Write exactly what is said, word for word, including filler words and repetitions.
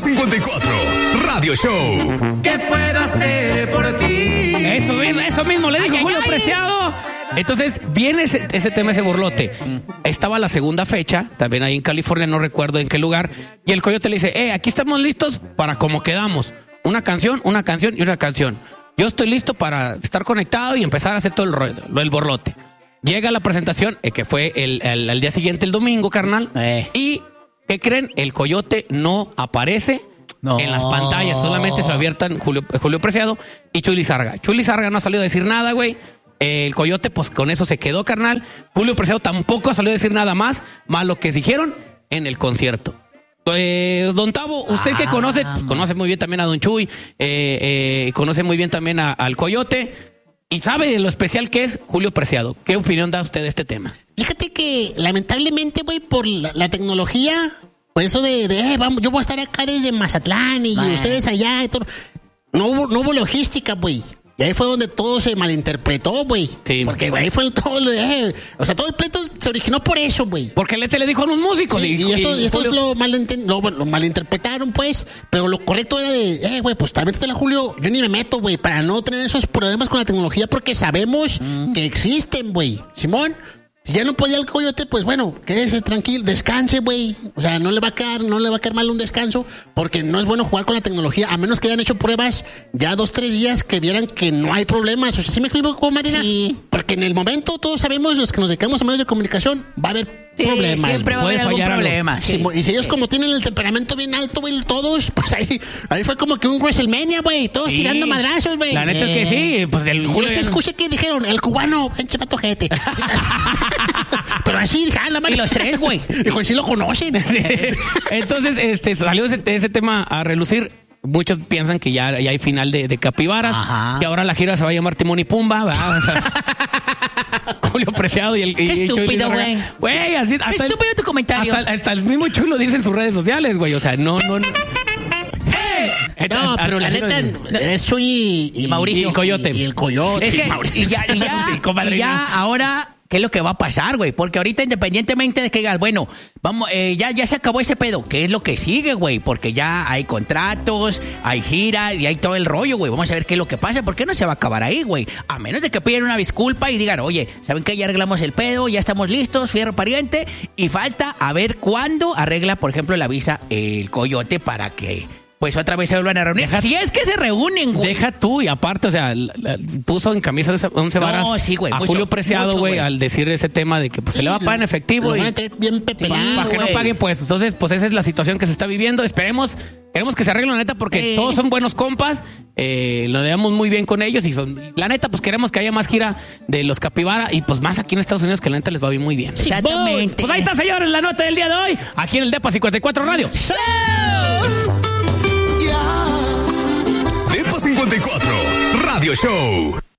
cincuenta y cuatro, Radio Show. ¿Qué puedo hacer por ti? Eso, eso mismo le dijo Ay, Julio ay, ay. Preciado. Entonces, viene ese, ese tema, ese burlote. Estaba la segunda fecha, también ahí en California, no recuerdo en qué lugar. Y el coyote le dice, eh, aquí estamos listos para como quedamos. Una canción, una canción y una canción. Yo estoy listo para estar conectado y empezar a hacer todo el rollo, el borlote. Llega la presentación, eh, que fue el, el, el día siguiente, el domingo, carnal. Eh. Y, ¿qué creen? El coyote no aparece No. en las pantallas. Solamente se lo abiertan Julio, Julio Preciado y Chuy Lizárraga. Chuy Lizárraga no ha salido a decir nada, güey. Eh, el coyote, pues con eso se quedó, carnal. Julio Preciado tampoco salió a decir nada más, más lo que dijeron en el concierto. Pues, don Tavo, usted que conoce, pues, conoce muy bien también a don Chuy, eh, eh, conoce muy bien también a- al coyote y sabe de lo especial que es Julio Preciado. ¿Qué opinión da usted de este tema? Fíjate que lamentablemente, güey, por la, la tecnología, pues eso de, de eh, vamos, yo voy a estar acá desde Mazatlán y Ah. ustedes allá y todo. No hubo, no hubo logística, güey. Y ahí fue donde todo se malinterpretó, güey. Sí. Porque güey, ahí fue el, todo lo de, eh, o sea, todo el pleito se originó por eso, güey. Porque Lete le dijo a unos músicos. Sí, y esto, y esto Julio- es lo, malinten- lo, lo malinterpretaron, pues. Pero lo correcto era de, eh, güey, pues también la Julio. Yo ni me meto, güey, para no tener esos problemas con la tecnología porque sabemos que existen, güey. Simón, si ya no podía el coyote, pues bueno, quédese tranquilo, descanse, güey. O sea, no le va a quedar, no le va a quedar mal un descanso porque no es bueno jugar con la tecnología, a menos que hayan hecho pruebas ya dos, tres días que vieran que no hay problemas. O sea, ¿sí me explico, Marina? Sí. Porque en el momento todos sabemos, los que nos dedicamos a medios de comunicación, va a haber Sí, problemas. siempre va a Puede haber algún fallar algo. problema. Sí, sí. y si ellos como tienen el temperamento bien alto, güey, todos, pues ahí, ahí fue como que un WrestleMania, güey, todos Sí. tirando madrazos, güey. La neta es que sí, pues el Yo Julio sí ya- escuché que dijeron, el cubano, pinche pato jete. Sí. Pero así, dije, ah, la madre. Y los tres, güey. Dijo, sí lo conocen. Entonces, este, salió ese, ese tema a relucir. Muchos piensan que ya, ya hay final de, de Capibaras, Ajá. que ahora la gira se va a llamar Timón y Pumba, ¿verdad? O sea, Julio Preciado y el... Qué y- y Chuy estúpido, Lizárraga. Güey, así... Qué hasta el- estúpido tu comentario. Hasta, hasta el mismo Chuy lo dice en sus redes sociales, güey. O sea, no, no... no. No, pero la Así lo neta, dice. es Chuy y, Y Mauricio. Y el coyote. Y el coyote. Es que, Mauricio. y ya, y ya, Sí, compadre, y ya ya. ahora, ¿qué es lo que va a pasar, güey? Porque ahorita, independientemente de que digas, bueno, vamos, eh, ya, ya se acabó ese pedo, ¿qué es lo que sigue, güey? Porque ya hay contratos, hay giras y hay todo el rollo, güey. Vamos a ver qué es lo que pasa. ¿Por qué no se va a acabar ahí, güey? A menos de que pidan una disculpa y digan, oye, ¿saben qué? Ya arreglamos el pedo, ya estamos listos, fierro pariente, y falta a ver cuándo arregla, por ejemplo, la visa el coyote para que, pues, otra vez se vuelvan a reunir. Deja- si es que se reúnen, güey. Deja tú, y aparte, o sea, la- la- puso en camisa de once No, varas sí, güey, a mucho, Julio Preciado, mucho, güey, güey. al decir ese tema de que pues, se le va a pagar en efectivo. Lo y- van a tener bien pepelado, para que no güey. paguen, pues. Entonces, pues esa es la situación que se está viviendo. Esperemos, queremos que se arregle la neta, porque Sí. todos son buenos compas. Eh, lo llevamos muy bien con ellos. Y son, la neta, pues queremos que haya más gira de los Capibara. Y pues más aquí en Estados Unidos, que la neta les va bien muy bien. Sí, Exactamente. Pues ahí está, señores, la nota del día de hoy. Aquí en el Depa cincuenta y cuatro Radio. Depa cincuenta y cuatro, Radio Show.